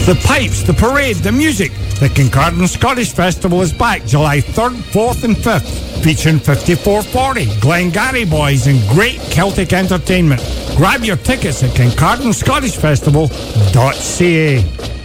The pipes, the parade, the music. The Kincardine Scottish Festival is back July 3rd, 4th and 5th, featuring 5440, Glengarry Boys and great Celtic entertainment. Grab your tickets at kincardinесcottishfestival.ca.